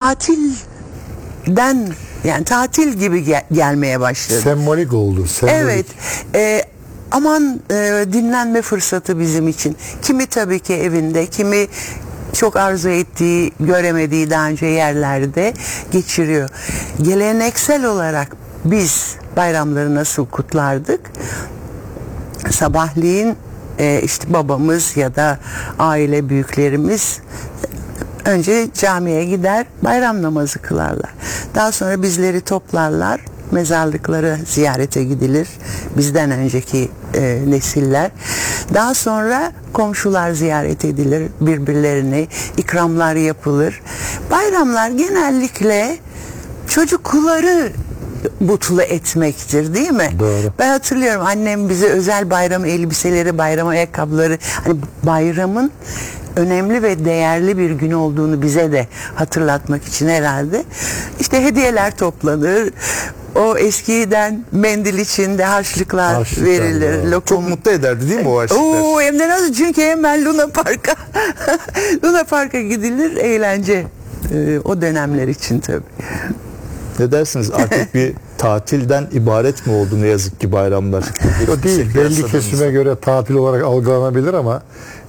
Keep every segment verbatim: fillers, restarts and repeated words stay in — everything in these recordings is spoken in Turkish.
tatilden, yani tatil gibi gel- gelmeye başladı. Sembolik oldu. Sembolik. Evet. E, aman e, dinlenme fırsatı bizim için. Kimi tabii ki evinde, kimi çok arzu ettiği, göremediği daha önce yerlerde geçiriyor. Geleneksel olarak biz bayramları nasıl kutlardık? Sabahleyin e, işte babamız ya da aile büyüklerimiz önce camiye gider, bayram namazı kılarlar. Daha sonra bizleri toplarlar, mezarlıkları ziyarete gidilir. Bizden önceki e, nesiller. Daha sonra komşular ziyaret edilir, birbirlerine ikramlar yapılır. Bayramlar genellikle çocukları mutlu etmektir, değil mi? Doğru. Ben hatırlıyorum, annem bize özel bayram elbiseleri, bayram ayakkabıları, hani bayramın önemli ve değerli bir gün olduğunu bize de hatırlatmak için herhalde işte hediyeler toplanır. O eskiden mendil içinde harçlıklar, Harçlıklar verilir. ya. Lokum. Çok mutlu ederdi değil mi o harçlıklar? Oo, hem de nasıl? Çünkü hemen Luna Park'a Luna Park'a gidilir, eğlence. Ee, o dönemler için tabii. Ne dersiniz, artık bir tatilden ibaret mi oldu ne yazık ki bayramlar? O değil. Belli kesime göre tatil olarak algılanabilir ama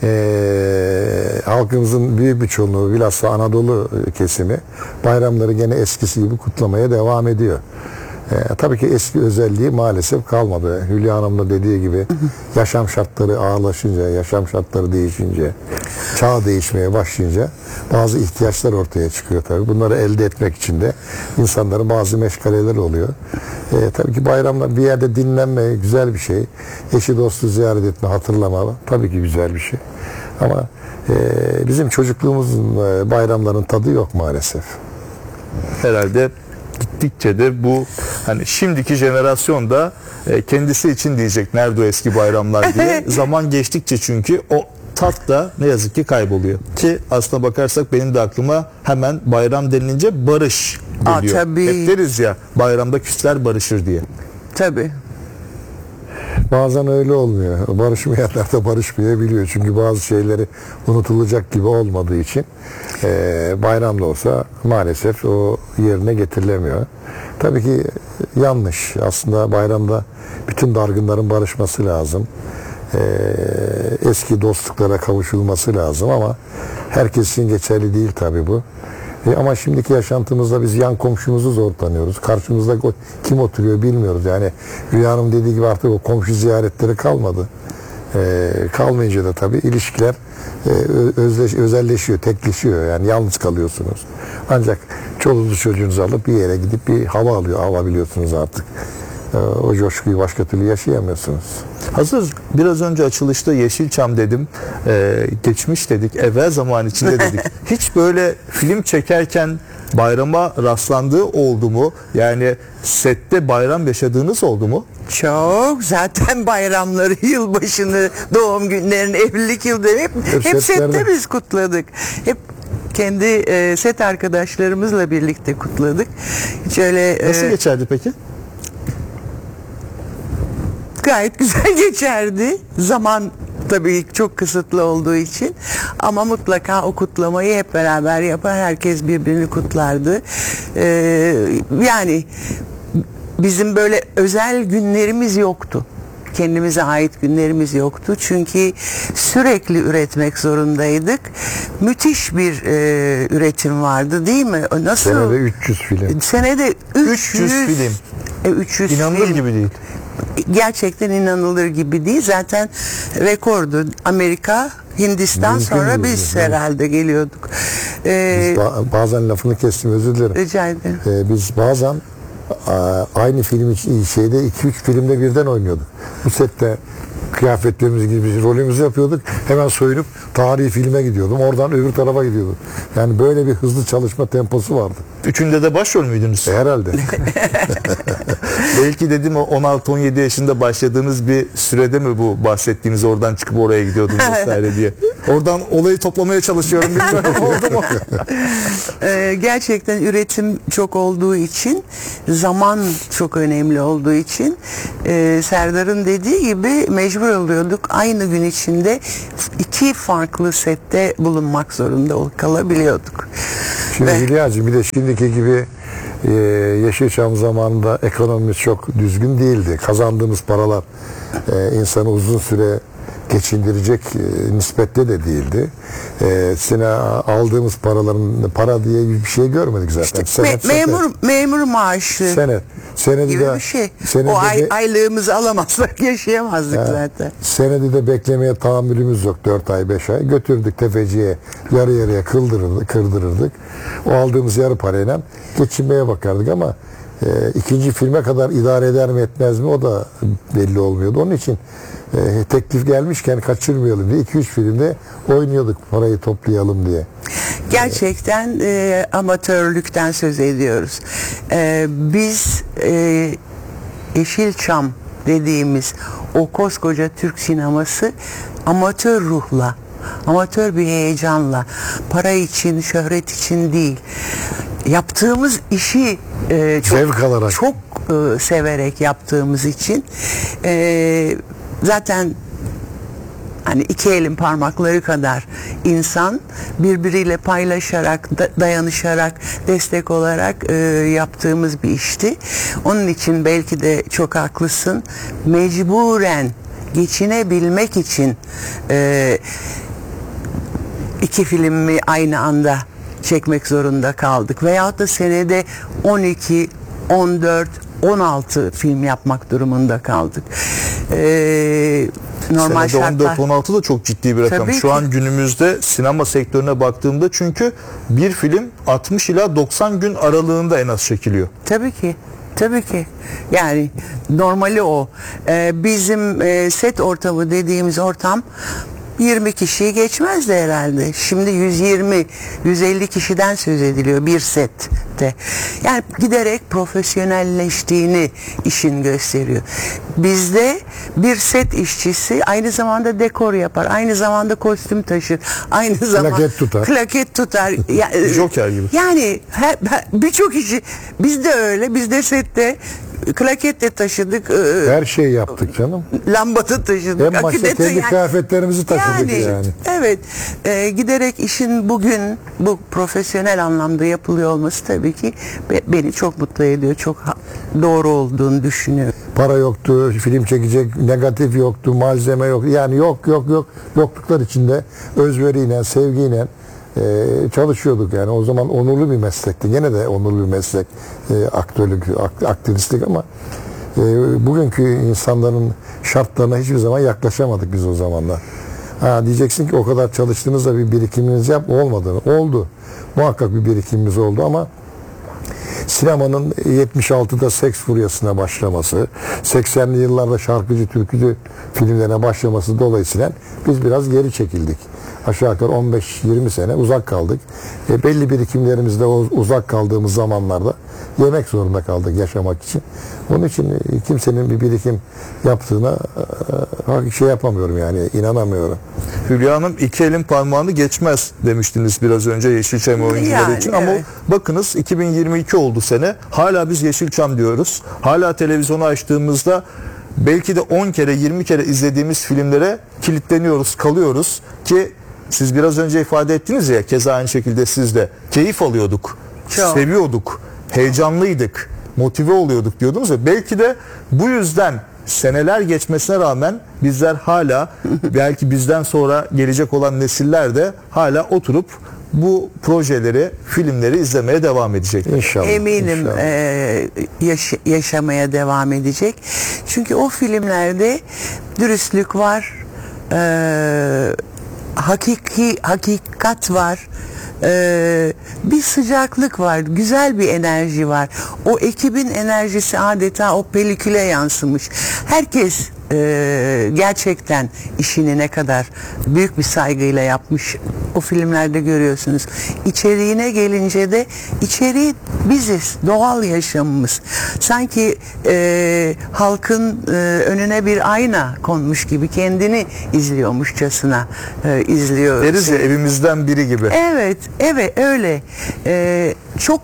e, halkımızın büyük bir çoğunluğu, bilhassa Anadolu kesimi bayramları gene eskisi gibi kutlamaya devam ediyor. E, tabii ki eski özelliği maalesef kalmadı. Hülya Hanım da dediği gibi yaşam şartları ağırlaşınca, yaşam şartları değişince, çağ değişmeye başlayınca bazı ihtiyaçlar ortaya çıkıyor tabii. Bunları elde etmek için de insanların bazı meşgaleleri oluyor. E, tabii ki bayramda bir yerde dinlenme güzel bir şey. Eşi dostu ziyaret etme, hatırlama tabii ki güzel bir şey. Ama e, bizim çocukluğumuzun e, bayramların tadı yok maalesef. Herhalde gittikçe de bu, hani şimdiki jenerasyon da e, kendisi için diyecek nerede o eski bayramlar diye. Zaman geçtikçe çünkü o tat da ne yazık ki kayboluyor. Ki aslına bakarsak benim de aklıma hemen bayram denilince barış geliyor. Aa, tabii. Hep deriz ya, bayramda küsler barışır diye. Tabii. Bazen öyle olmuyor. Barışmayanlar da barışmayabiliyor. Çünkü bazı şeyleri unutulacak gibi olmadığı için e, bayramda olsa maalesef o yerine getirilemiyor. Tabii ki yanlış. Aslında bayramda bütün dargınların barışması lazım. E, eski dostluklara kavuşulması lazım ama herkes için geçerli değil tabii bu. E ama şimdiki yaşantımızda biz yan komşumuzu zor tanıyoruz. Karşımızda kim oturuyor bilmiyoruz. Yani Hülya Hanım dediği gibi artık o komşu ziyaretleri kalmadı. E, kalmayınca da tabii ilişkiler e, özleş, özelleşiyor, tekleşiyor. Yani yalnız kalıyorsunuz. Ancak çoluğunuzu çocuğunuzu alıp bir yere gidip bir hava alıyor, alabiliyorsunuz artık. E, o coşkuyu başka türlü yaşayamıyorsunuz. Hazır biraz önce açılışta Yeşilçam dedim, e, geçmiş dedik, evvel zaman içinde dedik. Hiç böyle film çekerken bayrama rastlandığı oldu mu? Yani sette bayram yaşadığınız oldu mu? Çok. Zaten bayramları, yılbaşını, doğum günlerini, evlilik yıldönümü hep, Hep hep setlerde. sette biz kutladık. Hep kendi e, set arkadaşlarımızla birlikte kutladık. Hiç öyle Nasıl e, geçerdi peki? gayet güzel geçerdi. Zaman tabii çok kısıtlı olduğu için, ama mutlaka o kutlamayı hep beraber yapar. Herkes birbirini kutlardı. Ee, yani bizim böyle özel günlerimiz yoktu. Kendimize ait günlerimiz yoktu. Çünkü sürekli üretmek zorundaydık. Müthiş bir e, üretim vardı, değil mi? Nasıl? Senede üç yüz film. Senede üç yüz, üç yüz film. E, üç yüz İnanılır film. gibi değil. Gerçekten inanılır gibi değil. Zaten rekordu. Amerika, Hindistan, Mümkün sonra değil, biz evet. herhalde geliyorduk. Ee, Biz ba- bazen lafını kestim, özür dilerim. rica ederim. Ee, biz bazen a, aynı film için şeyde iki üç filmde birden oynuyorduk. Bu sette kıyafetlerimiz gibi biz rolümüzü yapıyorduk. Hemen soyunup tarihi filme gidiyordum. Oradan öbür tarafa gidiyordum. Yani böyle bir hızlı çalışma temposu vardı. Üçünde de başrol müydünüz? E, herhalde. Belki dedim o on altı on yedi yaşında başladığınız bir sürede mi bu bahsettiğiniz oradan çıkıp oraya gidiyordunuz vesaire diye. Oradan olayı toplamaya çalışıyorum. Bilmiyorum oldu mu? Ee, gerçekten üretim çok olduğu için, zaman çok önemli olduğu için e, Serdar'ın dediği gibi mecbur oluyorduk. Aynı gün içinde iki farklı sette bulunmak zorunda ol- kalabiliyorduk. Şimdi Ve- Hülya'cığım bir de şimdiki gibi e, Yeşilçam zamanında ekonomimiz çok düzgün değildi. Kazandığımız paralar e, insanı uzun süre geçindirecek e, nispette de değildi. E, sine aldığımız paraların para diye bir şey görmedik zaten. Me- Senet, memur memur maaşı senet. Senedi gibi de, bir şey. senedi O ay, de- aylığımızı alamazsak yaşayamazdık zaten. senedi de beklemeye tahammülümüz yok. dört ay beş ay. Götürdük tefeciye, yarı yarıya kıldırırdık, kırdırırdık. O aldığımız yarı parayla geçinmeye bakardık ama e, ikinci filme kadar idare eder mi etmez mi o da belli olmuyordu. Onun için e, teklif gelmişken kaçırmayalım diye iki üç filmde oynuyorduk parayı toplayalım diye. Gerçekten e, amatörlükten söz ediyoruz. E, biz e, Yeşilçam dediğimiz o koskoca Türk sineması amatör ruhla, amatör bir heyecanla, para için, şöhret için değil, yaptığımız işi e, çok, Zevk alarak. çok e, severek yaptığımız için e, zaten hani iki elin parmakları kadar insan birbiriyle paylaşarak, da- dayanışarak, destek olarak e, yaptığımız bir işti. Onun için belki de çok haklısın. Mecburen geçinebilmek için e, iki filmi aynı anda çekmek zorunda kaldık. Veyahut da senede on iki, on dört, on altı film yapmak durumunda kaldık. E, normal Senede on şartlar. dört on altı da çok ciddi bir rakam. Tabii Şu ki. an günümüzde sinema sektörüne baktığımda çünkü bir film altmış ila doksan gün aralığında en az çekiliyor. Tabii ki. Tabii ki. Yani normali o. Ee, bizim e, set ortamı dediğimiz ortam yirmi kişiyi geçmezdi herhalde. Şimdi yüz yirmi yüz elli kişiden söz ediliyor bir sette. Yani giderek profesyonelleştiğini işin gösteriyor. Bizde bir set işçisi aynı zamanda dekor yapar, aynı zamanda kostüm taşır, aynı zamanda Plaket tutar. plaket tutar. Ya- Joker gibi. Yani he- he- birçok işi bizde öyle, bizde sette klaket de taşıdık, e, Her şeyi yaptık canım. lamba da taşıdık. En başta akide kendi yani- kıyafetlerimizi taşıdık yani. Evet, e, giderek işin bugün bu profesyonel anlamda yapılıyor olması tabii ki be- beni çok mutlu ediyor. Çok ha- doğru olduğunu düşünüyorum. Para yoktu, film çekecek negatif yoktu, malzeme yok. Yani yok yok yok yokluklar içinde özveriyle, sevgiyle e, çalışıyorduk yani. O zaman onurlu bir meslekti. Yine de onurlu bir meslek e, aktörlük, ak- aktrislik ama e, bugünkü insanların şartlarına hiçbir zaman yaklaşamadık biz o zamanlar. Ha, diyeceksin ki o kadar çalıştığınızda bir birikiminiz yap olmadı. Oldu. Muhakkak bir birikimimiz oldu ama sinemanın yetmiş altıda seks furyasına başlaması, seksenli yıllarda şarkıcı, türkücü filmlerine başlaması dolayısıyla biz biraz geri çekildik. Aşağı yukarı on beş yirmi sene uzak kaldık. E, belli birikimlerimizde o uzak kaldığımız zamanlarda yemek zorunda kaldık yaşamak için. Onun için e, kimsenin bir birikim yaptığına e, şey yapamıyorum yani inanamıyorum. Hülya Hanım iki elin parmağını geçmez demiştiniz biraz önce Yeşilçam oyuncuları Yani, için ama evet. bakınız iki bin yirmi iki oldu sene. Hala biz Yeşilçam diyoruz. Hala televizyonu açtığımızda belki de on kere yirmi kere izlediğimiz filmlere kilitleniyoruz, kalıyoruz ki siz biraz önce ifade ettiniz ya keza aynı şekilde siz de keyif alıyorduk, Çok. seviyorduk, heyecanlıydık, motive oluyorduk diyordunuz ya belki de bu yüzden seneler geçmesine rağmen bizler hala belki bizden sonra gelecek olan nesiller de hala oturup bu projeleri, filmleri izlemeye devam edecek. İnşallah. Eminim inşallah. e, yaş- yaşamaya devam edecek. Çünkü o filmlerde dürüstlük var, e, hakiki hakikat var, e, bir sıcaklık var, güzel bir enerji var. O ekibin enerjisi adeta o peliküle yansımış. Herkes e, gerçekten işini ne kadar büyük bir saygıyla yapmış o filmlerde görüyorsunuz. İçeriğine gelince de içeriği biziz, doğal yaşamımız. Sanki e, halkın e, önüne bir ayna konmuş gibi kendini izliyormuşçasına e, izliyor. Deriz ya, evimizden biri gibi. Evet, evet öyle. E, çok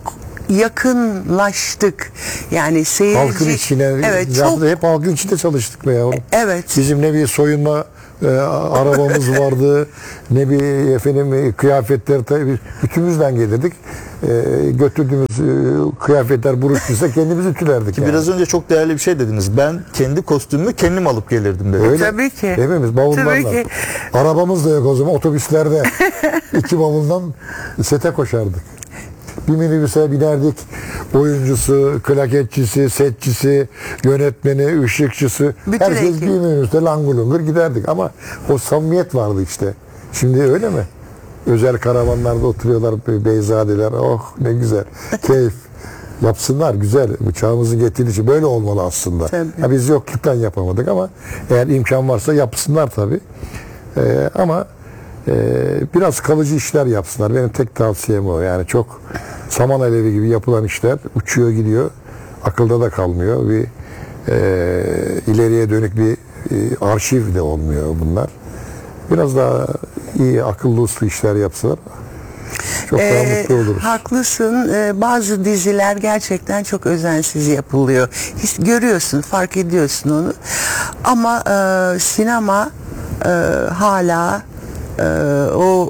yakınlaştık. Yani seyirci... Halkın içine, evet, çok, çok, hep halkın içinde çalıştık be yavrum. evet. Bizim ne bir soyunma e, arabamız vardı, ne bir efendim kıyafetler, tabii bütünümüzden gelirdik. E, götürdüğümüz e, kıyafetler buruştuysa kendimiz ütülerdik. Ki yani. biraz önce çok değerli bir şey dediniz. Ben kendi kostümümü kendim alıp gelirdim dedi. Öyle. Tabii ki. Hepimiz bavullarla. Tabii ki. Arabamız da yok o zaman, otobüslerde iki bavuldan sete koşardık. Bir minibüse binerdik. Oyuncusu, klaketçisi, setçisi, yönetmeni, ışıkçısı. Bütün herkes ekip. bir minibüste langır lungur giderdik. Ama o samimiyet vardı işte. Şimdi öyle mi? Özel karavanlarda oturuyorlar beyzadeler. Oh ne güzel. Keyif. Yapsınlar, güzel. Çağımızın getirdiği için böyle olmalı aslında. Ha, biz yokluktan yapamadık ama eğer imkan varsa yapsınlar tabii. Ee, ama e, biraz kalıcı işler yapsınlar. Benim tek tavsiyem o. Yani çok saman alevi gibi yapılan işler uçuyor gidiyor. Akılda da kalmıyor. Bir e, ileriye dönük bir e, arşiv de olmuyor bunlar. Biraz daha iyi, akıllı uslu işler yapsalar çok daha Ee, mutlu oluruz. Haklısın. Ee, bazı diziler gerçekten çok özensiz yapılıyor. His, görüyorsun, fark ediyorsun onu. Ama e, sinema e, hala e, o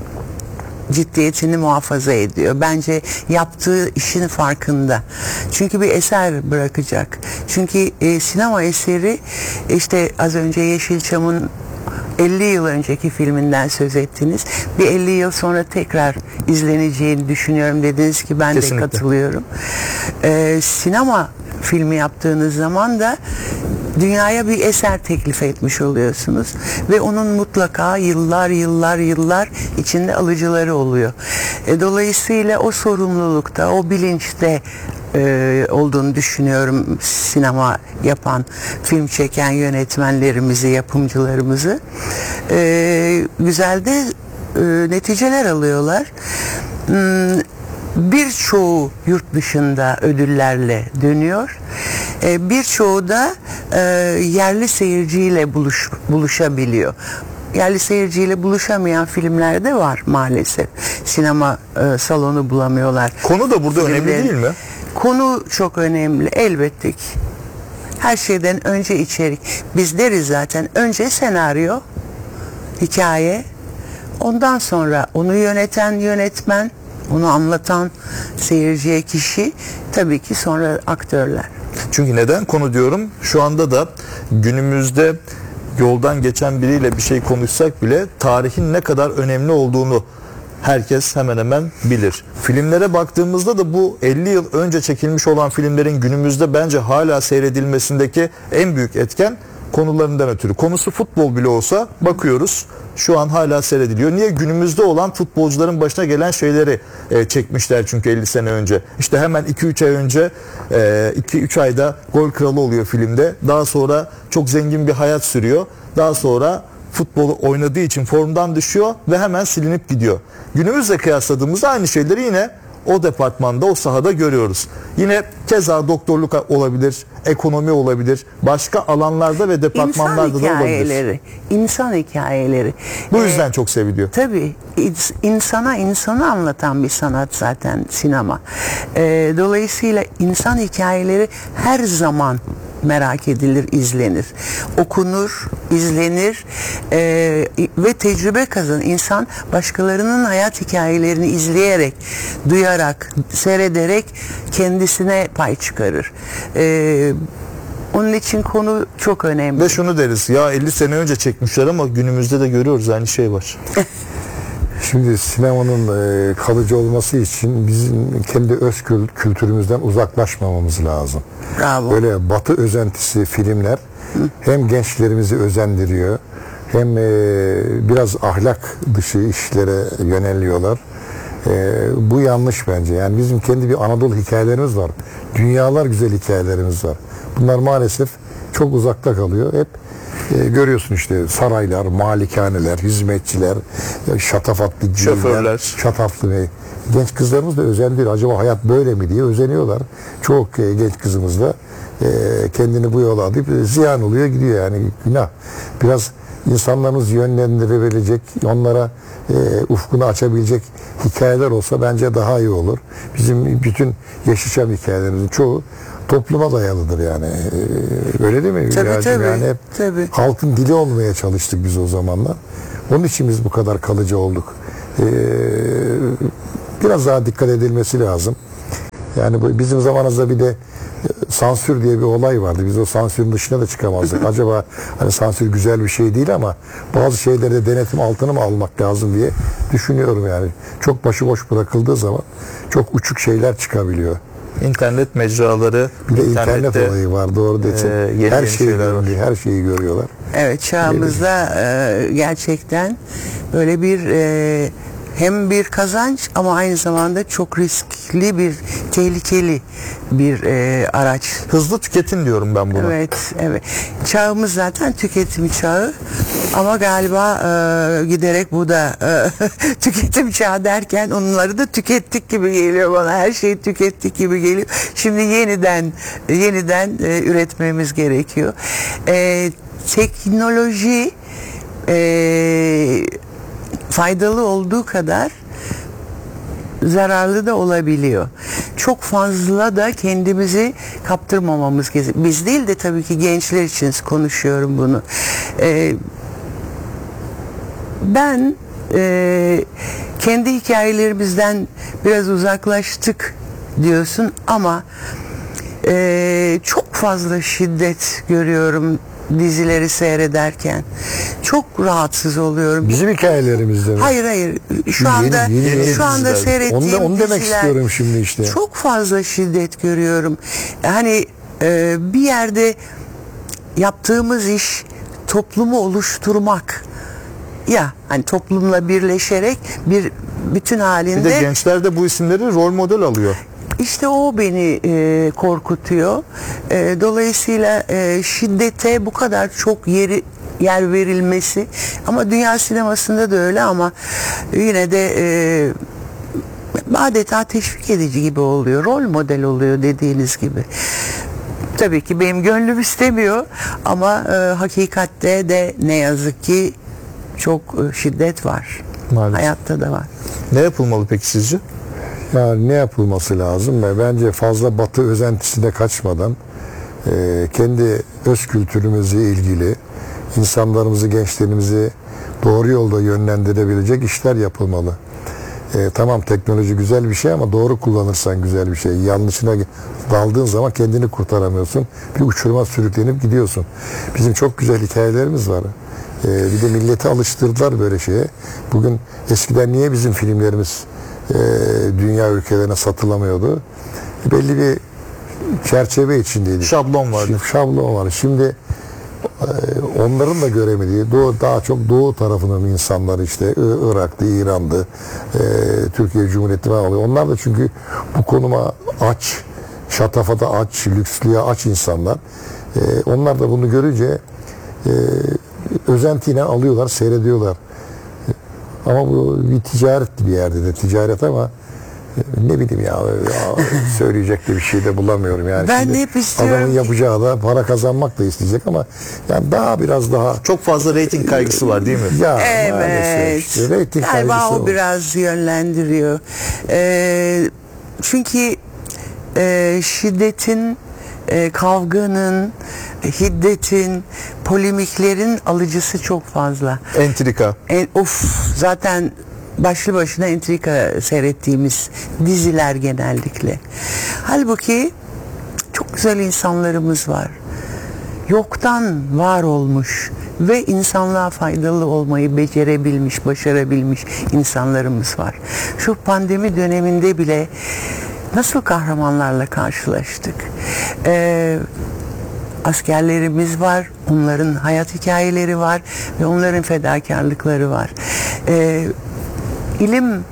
e, ciddiyetini muhafaza ediyor. Bence yaptığı işin farkında. Çünkü bir eser bırakacak. Çünkü e, sinema eseri, işte az önce Yeşilçam'ın elli yıl önceki filminden söz ettiniz. Bir elli yıl sonra tekrar izleneceğini düşünüyorum dediniz ki ben Kesinlikle. de katılıyorum. Ee, sinema filmi yaptığınız zaman da dünyaya bir eser teklif etmiş oluyorsunuz ve onun mutlaka yıllar yıllar yıllar içinde alıcıları oluyor. E, dolayısıyla o sorumlulukta, o bilinçte e, olduğunu düşünüyorum sinema yapan, film çeken yönetmenlerimizi, yapımcılarımızı. E, güzel de e, neticeler alıyorlar. Hmm, Birçoğu yurt dışında ödüllerle dönüyor. E, birçoğu da e, yerli seyirciyle buluş, buluşabiliyor. Yerli seyirciyle buluşamayan filmler de var maalesef. Sinema e, salonu bulamıyorlar. Konu da burada önemli Filmlerin- değil mi? Konu çok önemli elbette ki. Her şeyden önce içerik. Biz deriz zaten önce senaryo, hikaye, ondan sonra onu yöneten yönetmen, onu anlatan seyirciye kişi, tabii ki sonra aktörler. Çünkü neden konu diyorum? Şu anda da günümüzde yoldan geçen biriyle bir şey konuşsak bile tarihin ne kadar önemli olduğunu herkes hemen hemen bilir. Filmlere baktığımızda da bu elli yıl önce çekilmiş olan filmlerin günümüzde bence hala seyredilmesindeki en büyük etken konularından ötürü. Konusu futbol bile olsa bakıyoruz şu an hala seyrediliyor. Niye? Günümüzde olan futbolcuların başına gelen şeyleri e, çekmişler çünkü elli sene önce. İşte hemen iki üç ay önce iki üç ayda gol kralı oluyor filmde. Daha sonra çok zengin bir hayat sürüyor. Daha sonra futbolu oynadığı için formdan düşüyor ve hemen silinip gidiyor. Günümüzle kıyasladığımızda aynı şeyleri yine o departmanda, o sahada görüyoruz. Yine keza doktorluk olabilir, ekonomi olabilir, başka alanlarda ve departmanlarda İnsan da olabilir. hikayeleri, insan hikayeleri. Bu Ee, yüzden çok seviliyor. Tabii ins- insana insanı anlatan bir sanat zaten sinema. Ee, dolayısıyla insan hikayeleri her zaman merak edilir, izlenir. Okunur, izlenir ee, ve tecrübe kazanır. İnsan başkalarının hayat hikayelerini izleyerek, duyarak, seyrederek kendisine pay çıkarır. Ee, onun için konu çok önemli. Ve şunu deriz, ya elli sene önce çekmişler ama günümüzde de görüyoruz aynı şey var. Şimdi sinemanın e, kalıcı olması için bizim kendi öz kül- kültürümüzden uzaklaşmamamız lazım. Bravo. Böyle batı özentisi filmler hem gençlerimizi özendiriyor hem e, biraz ahlak dışı işlere yöneliyorlar. E, bu yanlış bence. Yani bizim kendi bir Anadolu hikayelerimiz var. Dünyalar güzel hikayelerimiz var. Bunlar maalesef çok uzakta kalıyor. Hep e, görüyorsun işte saraylar, malikaneler, hizmetçiler, e, şatafatlı giyimler, Şoförler. şataflı ve genç kızlarımız da özeniyor. Acaba hayat böyle mi diye özeniyorlar. Çok e, genç kızımız da e, kendini bu yola adıp e, ziyan oluyor gidiyor yani günah. Biraz insanlarımız yönlendirebilecek, onlara e, ufkunu açabilecek hikayeler olsa bence daha iyi olur. Bizim bütün Yeşilçam hikayelerimizin çoğu topluma dayalıdır yani. Ee, öyle değil mi? Tabii, Hülya'cığım? tabii, Yani hep tabii. halkın dili olmaya çalıştık biz o zamanlar. Onun için biz bu kadar kalıcı olduk. Ee, biraz daha dikkat edilmesi lazım. Yani bu, bizim zamanımızda bir de e, sansür diye bir olay vardı. Biz o sansürün dışına da çıkamazdık. Acaba hani sansür güzel bir şey değil ama bazı şeylerde denetim altına mı almak lazım diye düşünüyorum yani. Çok başıboş bırakıldığı zaman çok uçuk şeyler çıkabiliyor. İnternet mecraları, Bir de internet internette, olayı var doğru desin. e, yeni her yeni şeyi şeyler var. görüyor, her şeyi görüyorlar. Evet, çağımızda e, gerçekten böyle bir e, hem bir kazanç ama aynı zamanda çok riskli bir, tehlikeli bir e, araç. Hızlı tüketin diyorum ben buna. Evet, evet. Çağımız zaten tüketim çağı ama galiba e, giderek bu da e, tüketim çağı derken onları da tükettik gibi geliyor bana. Her şeyi tükettik gibi geliyor. Şimdi yeniden yeniden e, üretmemiz gerekiyor. E, teknoloji e, faydalı olduğu kadar zararlı da olabiliyor. Çok fazla da kendimizi kaptırmamamız gerekiyor. Biz değil de tabii ki gençler için konuşuyorum bunu. Ee, ben e, kendi hikayelerimizden biraz uzaklaştık diyorsun ama e, çok fazla şiddet görüyorum dizileri seyrederken. Çok rahatsız oluyorum. Bizim hikayelerimizde mi? Hayır hayır. Şu Yeni- anda yeni- yeni şu anda diziler. seyrettiğim Onu, da, onu demek diziler istiyorum şimdi işte. çok fazla şiddet görüyorum. Hani e, bir yerde yaptığımız iş toplumu oluşturmak. Ya hani toplumla birleşerek bir bütün Bir halinde de gençler de bu isimleri rol model alıyor. İşte o beni e, korkutuyor. E, dolayısıyla e, şiddete bu kadar çok yeri yer verilmesi ama dünya sinemasında da öyle ama yine de e, adeta teşvik edici gibi oluyor. Rol model oluyor dediğiniz gibi. Tabii ki benim gönlüm istemiyor ama e, hakikatte de ne yazık ki çok e, şiddet var. Maalesef. Hayatta da var. Ne yapılmalı peki sizce? Yani ne yapılması lazım ve bence fazla batı özentisine kaçmadan e, kendi öz kültürümüzle ilgili insanlarımızı, gençlerimizi doğru yolda yönlendirebilecek işler yapılmalı. E, tamam teknoloji güzel bir şey ama doğru kullanırsan güzel bir şey. Yanlışına daldığın zaman kendini kurtaramıyorsun. Bir uçuruma sürüklenip gidiyorsun. Bizim çok güzel hikayelerimiz var. E, bir de milleti alıştırdılar böyle şeye. Bugün eskiden niye bizim filmlerimiz e, dünya ülkelerine satılamıyordu? E, belli bir çerçeve içindeydi. Şablon vardı. Şimdi şablon var. Şimdi e, onların da göremediği doğu, daha çok doğu tarafının insanları işte I- Irak'tı, İran'dı, e, Türkiye Cumhuriyeti falan oluyor. Onlar da çünkü bu konuma aç, şatafata aç, lükslüğe aç insanlar. E, onlar da bunu görünce e, özentiyle alıyorlar, seyrediyorlar. E, ama bu bir ticaret bir yerde de ticaret ama ne bileyim ya, ya söyleyecek de bir şey de bulamıyorum yani. Ben Şimdi de hep istiyorum adamın ki- yapacağı da para kazanmak da isteyecek ama yani daha biraz daha Çok fazla reyting kaygısı var değil mi? ya Evet. maalesef işte reyting Galiba kaygısı o biraz yönlendiriyor. Ee, çünkü e, şiddetin, e, kavganın, hiddetin, polemiklerin alıcısı çok fazla. Entrika. En, of zaten başlı başına entrika seyrettiğimiz diziler genellikle. Halbuki çok güzel insanlarımız var. Yoktan var olmuş ve insanlığa faydalı olmayı becerebilmiş, başarabilmiş insanlarımız var. Şu pandemi döneminde bile nasıl kahramanlarla karşılaştık. Ee, askerlerimiz var, onların hayat hikayeleri var ve onların fedakarlıkları var. Ee, ilim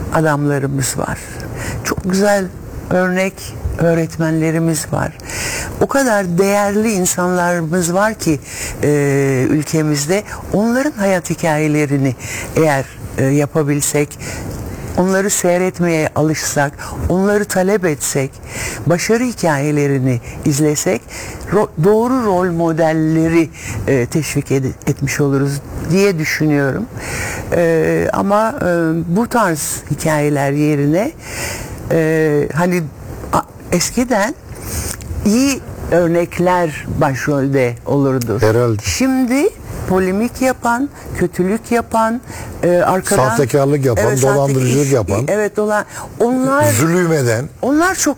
adamlarımız var. Çok güzel örnek öğretmenlerimiz var. o kadar değerli insanlarımız var ki e, ülkemizde, onların hayat hikayelerini eğer e, yapabilsek, onları seyretmeye alışsak, onları talep etsek, başarı hikayelerini izlesek, ro- doğru rol modelleri e, teşvik ed- etmiş oluruz diye düşünüyorum. E, ama e, bu tarz hikayeler yerine e, hani a- eskiden iyi örnekler başrolde olurdu. Herhalde. Şimdi polemik yapan, kötülük yapan, e, arkadan Sahtekarlık yapan, dolandırıcılık iş- yapan. evet, dolan. Onlar Zulüm eden. onlar çok